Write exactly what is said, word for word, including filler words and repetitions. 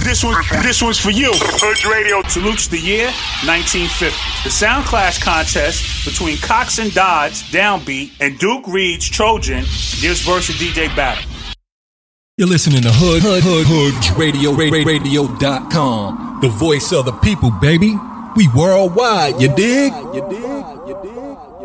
This one, this one's for you. Hood Radio salutes the year nineteen fifty. The Sound Clash contest between Cox and Dodds, Downbeat, and Duke Reed's Trojan gives verse a D J battle. You're listening to Hood, Hood, Hood, Hood Radio, Radio dot com. The voice of the people, baby. We worldwide, you dig? You dig? You dig?